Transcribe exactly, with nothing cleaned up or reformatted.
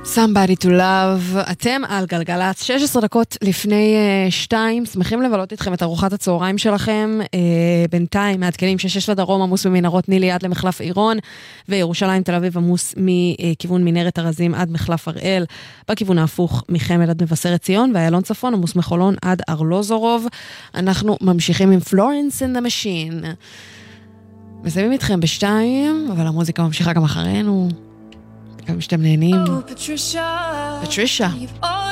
Somebody to love, אתם על גלגלץ, שש עשרה דקות לפני שתיים, שמחים לבלות איתכם את ארוחת הצהריים שלכם, בינתיים מעדכנים ששש לדרום עמוס ממנהרות נילי עד למחלף עירון, וירושלים תל אביב עמוס מכיוון מנהרת הרזים עד מחלף הראל, בכיוון ההפוך מחמד עד מבשרת ציון, והיעלון צפון עמוס מחולון עד ארלוזורוב. אנחנו ממשיכים עם Florence and the Machine. מסיימים איתכם בשתיים, אבל המוזיקה ממשיכה גם אחרינו. גם שאתם נהנים. Oh, Patricia, Patricia. you've